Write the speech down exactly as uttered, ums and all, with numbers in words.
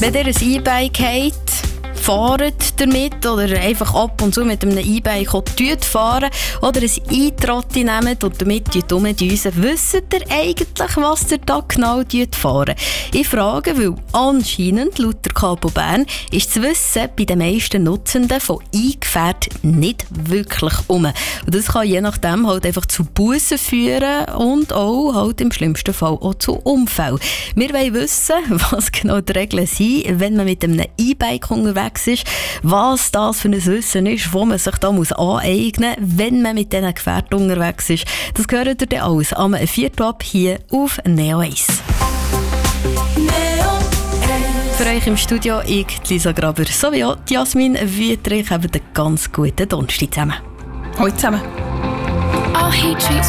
Wenn ihr ein E-Bike habt, fahrt damit oder einfach ab und zu mit einem E-Bike fahren oder ein E-Trotti nehmt und damit rumdüsen, wisst ihr eigentlich, was ihr da genau fahren? Ich frage, weil anscheinend, laut der Capo Bern, ist das Wissen bei den meisten Nutzenden von E-Gefährten nicht wirklich um. Und das kann je nachdem halt einfach zu Bussen führen und auch halt im schlimmsten Fall auch zu Unfällen. Wir wollen wissen, was genau die Regeln sind, wenn man mit einem E-Bike unterwegs ist, was das für ein Wissen ist, wo man sich da muss aneignen muss, wenn man mit diesen Gefährten unterwegs ist. Das gehört ihr dann alles am vierten ab hier auf Neo eins. Für euch im Studio ich, Lisa Graber, sowie auch Jasmin Wüttrich, haben einen ganz guten Donnerstag zusammen. Hallo zusammen. Oh, he treats